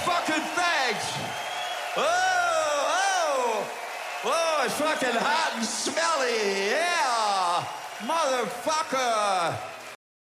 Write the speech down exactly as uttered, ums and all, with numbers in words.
fucking thanks. Oh, oh, oh, it's fucking hot and smelly. Yeah, motherfucker.